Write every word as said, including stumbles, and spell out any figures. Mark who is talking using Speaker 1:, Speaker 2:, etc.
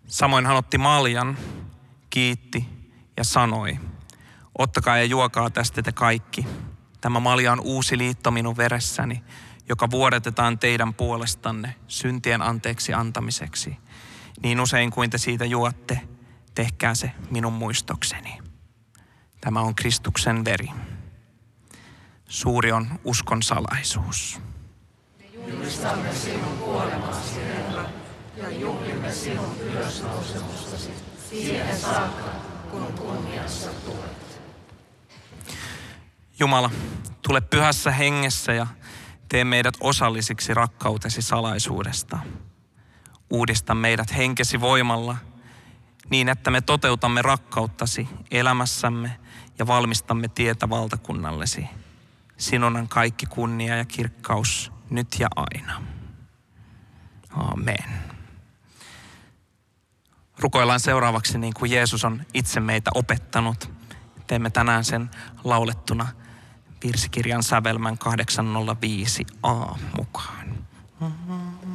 Speaker 1: Samoin hän otti maljan, kiitti ja sanoi, ottakaa ja juokaa tästä te kaikki. Tämä malja on uusi liitto minun veressäni, joka vuodatetaan teidän puolestanne syntien anteeksi antamiseksi. Niin usein kuin te siitä juotte, tehkää se minun muistokseni. Tämä on Kristuksen veri. Suuri on uskon salaisuus.
Speaker 2: Julistamme sinun kuolemasi, Herra, ja juhlimme sinun ylösnousemustasi siihen saakka, kun kunniassa tulet.
Speaker 1: Jumala, tule pyhässä hengessä ja tee meidät osallisiksi rakkautesi salaisuudesta. Uudista meidät henkesi voimalla niin, että me toteutamme rakkauttasi elämässämme ja valmistamme tietä valtakunnallesi. Sinun on kaikki kunnia ja kirkkaus nyt ja aina. Amen. Rukoillaan seuraavaksi niin kuin Jeesus on itse meitä opettanut. Teemme tänään sen laulettuna virsikirjan sävelmän kahdeksansataaviisi A mukaan.